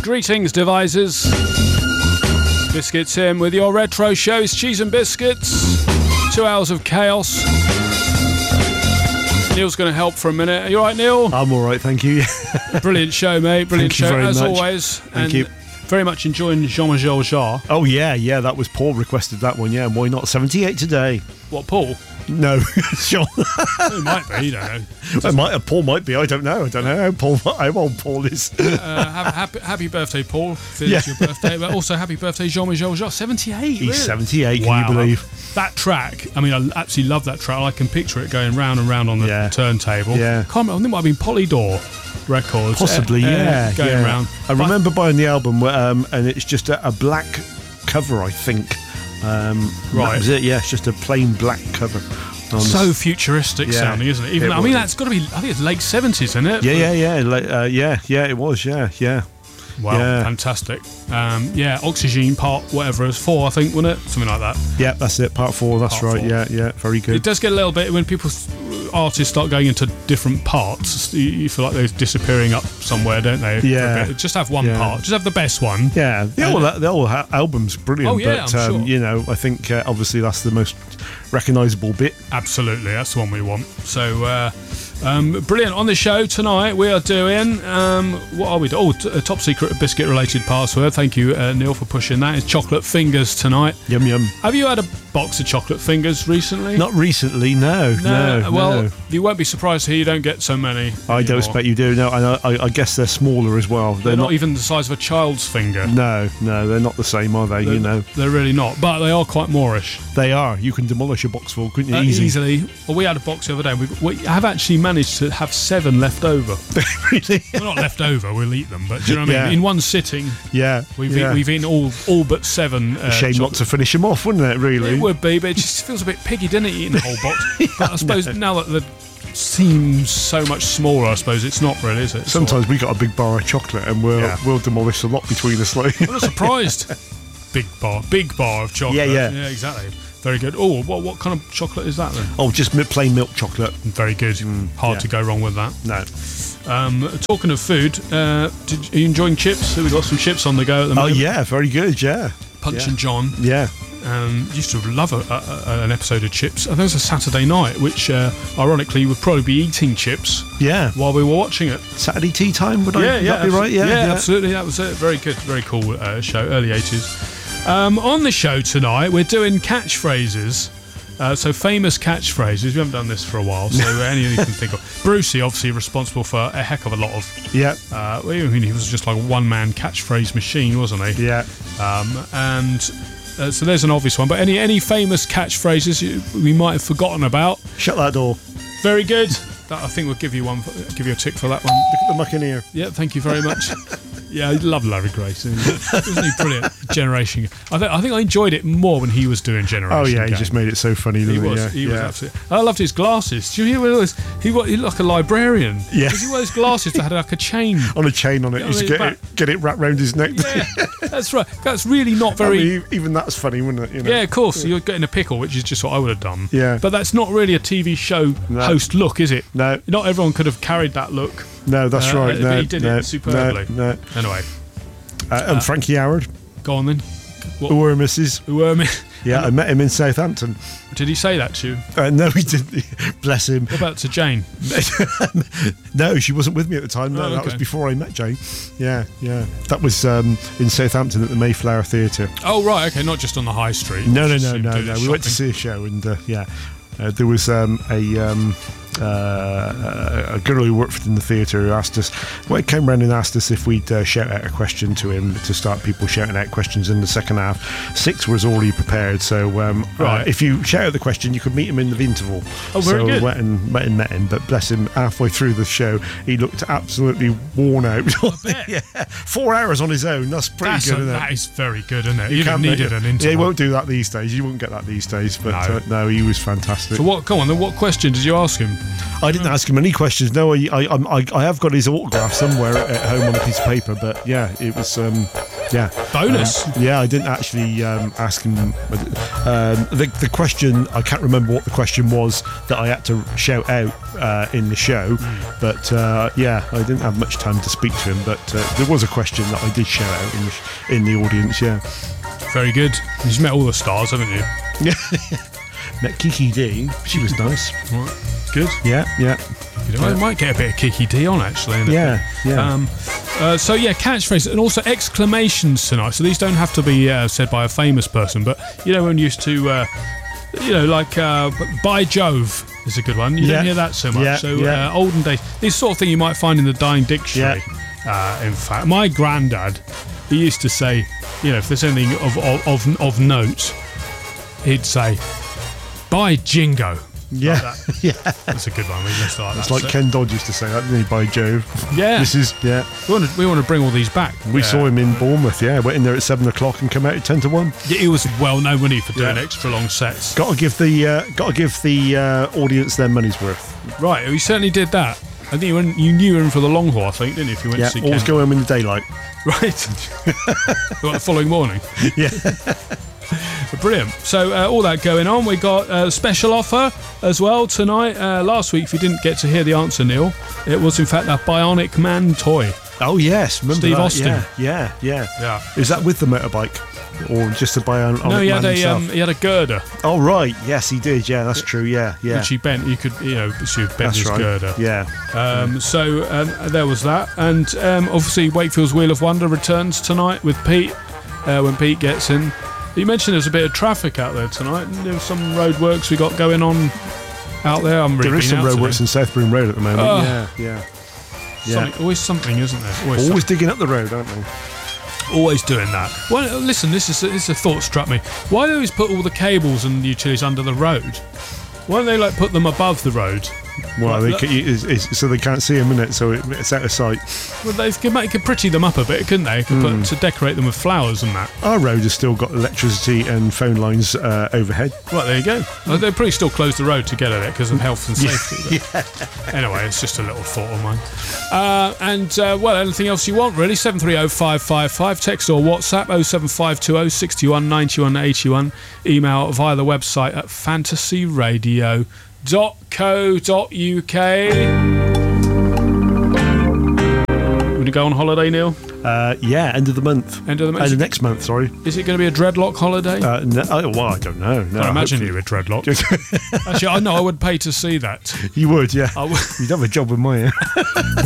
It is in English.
Greetings, devisers. Biscuits in with your retro shows, Cheese and Biscuits. 2 hours of chaos. Neil's going to help for a minute. Are you alright, Neil? I'm alright, thank you. Brilliant show, mate. Brilliant show, as much. always. Thank you. Very much enjoying Jean-Michel Jarre. Oh, yeah, that was Paul requested that one, yeah. Why not? 78 today. What, Paul? No, Sean. It might be, you don't know. Paul might be, I don't know how old Paul is. Happy birthday, Paul. It's your birthday. But also happy birthday, Jean-Michel Jarre. 78, He's really? 78, wow, can you believe? That track, I mean, I absolutely love that track. I can picture it going round and round on the turntable. Yeah. I think it might have been Polydor Records. Possibly, going round. I remember buying the album, and it's just a black cover, I think. That was it, yeah, it's just a plain black cover. So futuristic sounding, isn't it? I mean, that's got to be, I think it's late 70s, isn't it? Yeah, it was, yeah. Wow, fantastic. Oxygen part, whatever it was, 4, I think, wasn't it? Something like that. Yeah, that's it, part 4, that's part right, 4. Yeah, very good. It does get a little bit, when artists start going into different parts, you feel like they're disappearing up somewhere, don't they? Yeah. Just have one part, just have the best one. Yeah, the whole album's brilliant. Oh, yeah, but, I'm sure. I think obviously that's the most recognisable bit. Absolutely, that's the one we want. So, brilliant. On the show tonight, we are doing, what are we doing? A top secret biscuit related password. Thank you, Neil, for pushing that. It's chocolate fingers tonight. Yum, yum. Have you had a box of chocolate fingers recently? Not recently, no. Well, you won't be surprised here you don't get so many. I don't expect you do. No, I guess they're smaller as well. They're not even the size of a child's finger. No, they're not the same, are they? They're really not, but they are quite Moorish. They are. You can demolish a box full, couldn't you? Easily. Well, we had a box the other day. We have actually managed to have 7 left over. Really? Well, not left over. We'll eat them, but do you know what I mean? In one sitting. Yeah. We've eaten all but 7. A shame not to finish them off, wouldn't it? Really. It would be, but it just feels a bit piggy, doesn't it? Eating the whole box. But I suppose now that the seems so much smaller, I suppose it's not really, is it? Sometimes we got a big bar of chocolate and we'll demolish a lot between us. Like. I'm not surprised. Big bar of chocolate. Yeah, exactly. Very good. Oh, what kind of chocolate is that then? Oh, just plain milk chocolate. Very good. Hard to go wrong with that. No. Talking of food, are you enjoying chips? So we've got some chips on the go at the moment. Oh yeah, very good. Yeah. Punch and John. Yeah. Used to love an episode of chips. I think it was a Saturday night, which ironically would probably be eating chips. Yeah. While we were watching it. Saturday tea time. Would that be right? Yeah, absolutely. That was it. Very good. Very cool show. Early 80s. On the show tonight, we're doing catchphrases. So famous catchphrases. We haven't done this for a while, so anything you can think of. Brucey, obviously responsible for a heck of a lot of. Yeah. He was just like a one-man catchphrase machine, wasn't he? Yeah. So there's an obvious one. But any famous catchphrases we might have forgotten about? Shut that door. Very good. I think we'll give you a tick for that one. Look at the Buccaneer. Yeah, thank you very much. Yeah, I love Larry Grace. Isn't he brilliant? Generation. I think I enjoyed it more when he was doing Generation. Oh yeah, Game. he just made it so funny. He was absolutely. I loved his glasses. Do you hear those? He looked like a librarian. Yeah. Because he wore his glasses that had like a chain. On a chain on it. He used to get it wrapped round his neck. Yeah, that's right. That's really not very. I mean, even that's funny, wouldn't it? Yeah, of course. You're getting a pickle, which is just what I would have done. Yeah. But that's not really a TV show host look, is it? No. Not everyone could have carried that look. No, that's right. But he did it superbly. No. Anyway. And Frankie Howard. Go on then. Who were Mrs. Yeah, I met him in Southampton. Did he say that to you? No, he didn't. Bless him. What about to Jane? No, she wasn't with me at the time. No, that was before I met Jane. Yeah. That was in Southampton at the Mayflower Theatre. Oh, right, okay, not just on the high street. No. We went to see a show and, there was a girl who worked in the theatre who asked us, came round and asked us if we'd shout out a question to him to start people shouting out questions in the second half. 6 was already prepared, so if you shout out the question, you could meet him in the interval. Oh, very good. So went and met him, but bless him, halfway through the show, he looked absolutely worn out. Yeah, 4 hours on his own. That's pretty good, isn't it? That is very good, isn't it? You needed an interval. Yeah, he won't do that these days. You won't get that these days, but no, he was fantastic. So what question did you ask him? I didn't ask him any questions. No, I have got his autograph somewhere at home on a piece of paper. But yeah, it was Yeah. Bonus. Yeah, I didn't actually ask him. The question, I can't remember what the question was that I had to shout out in the show, but yeah, I didn't have much time to speak to him. But there was a question that I did shout out in the audience. Yeah. Very good. You've met all the stars, haven't you? Yeah. Met Kiki D. She was nice. Right. Good. Yeah. I might get a bit of Kiki D on actually. Yeah. So yeah, catchphrases and also exclamations tonight. So these don't have to be said by a famous person, but you know, when you used to, like "By Jove" is a good one. You don't hear that so much. Olden days, this sort of thing you might find in the Dying Dictionary. In fact, my granddad, he used to say, if there's anything of note, he'd say, "By Jingo." Yeah, like that. That's a good one. We just like it's that. like Ken Dodd used to say that, didn't he? By Jove. Yeah. This is We want to bring all these back. We saw him in Bournemouth. Yeah, went in there at 7 o'clock and came out at 10 to 1. Yeah, he was well known, wasn't he, for doing extra long sets. Got to give the audience their money's worth. Right, he certainly did that. I think you knew him for the long haul, I think, didn't you? If you went to see always Ken. go home in the daylight. Right. The following morning. Yeah. Brilliant. So all that going on. We got a special offer as well tonight. Last week, if you didn't get to hear the answer, Neil, it was in fact a Bionic Man toy. Oh yes, remember Steve that? Austin. Yeah. Yeah. Is that with the motorbike, or just a Bionic No, he had Man himself? he had a girder. Oh right, yes, he did. Yeah, that's true. Yeah. Which he bent. You could, she would bend That's his right. girder. Yeah. So there was that, and obviously Wakefield's Wheel of Wonder returns tonight with Pete when Pete gets in. You mentioned there's a bit of traffic out there tonight. There's some roadworks we got going on out there. There is some roadworks in South Broom Road at the moment. Yeah. Always something, isn't there? Always digging up the road, aren't they? Always doing that. Well, listen, this is a thought struck me. Why do they always put all the cables and utilities under the road? Why don't they put them above the road? Well, so they can't see them, innit? So it's out of sight. Well, they could pretty them up a bit, couldn't they? To decorate them with flowers and that. Our road has still got electricity and phone lines overhead. Well, there you go. Well, they'll probably still close the road to get at it because of health and safety. Anyway, it's just a little thought of mine. Well, anything else you want, really? 730-555. Text or WhatsApp 07520 61 91 81. Email via the website at fantasyradio.co.uk. Want to go on holiday, Neil? End of the month. End of the month? Next month, sorry. Is it going to be a dreadlock holiday? No, I don't know. No, I imagine you were dreadlock. Actually, I know I would pay to see that. You would, yeah. I would. You'd have a job with mine.